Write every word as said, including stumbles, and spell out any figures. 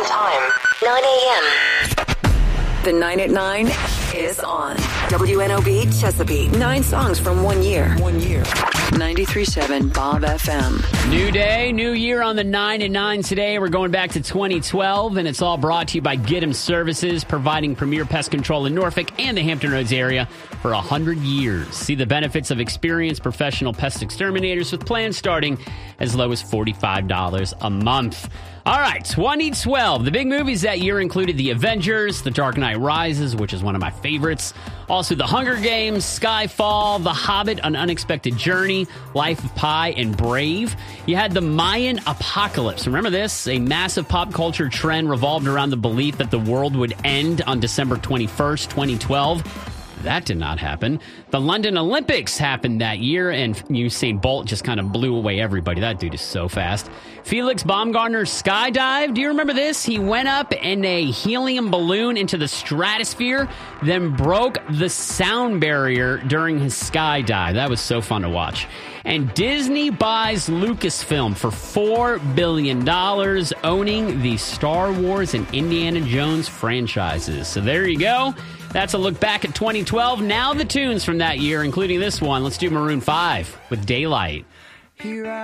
time, nine a.m. The nine at nine is on. W N O B Chesapeake. Nine songs from one year. One year. ninety-three point seven Bob F M. New day, new year on the nine at nine today. We're going back to twenty twelve, and it's all brought to you by Get 'em Services, providing premier pest control in Norfolk and the Hampton Roads area for one hundred years. See the benefits of experienced professional pest exterminators with plans starting as low as forty-five dollars a month. All right, twenty twelve. The big movies that year included The Avengers, The Dark Knight Rises, which is one of my favorites. Also, The Hunger Games, Skyfall, The Hobbit, An Unexpected Journey, Life of Pi, and Brave. You had the Mayan apocalypse. Remember this? A massive pop culture trend revolved around the belief that the world would end on December twenty-first, twenty twelve. That did not happen. The London Olympics happened that year, and Usain Bolt just kind of blew away everybody. That dude is so fast. Felix Baumgartner skydived. Do you remember this? He went up in a helium balloon into the stratosphere, then broke the sound barrier during his skydive. That was so fun to watch. And Disney buys Lucasfilm for four billion dollars, owning the Star Wars and Indiana Jones franchises. So there you go. That's a look back at twenty twelve. Now the tunes from that year, including this one. Let's do Maroon five with Daylight.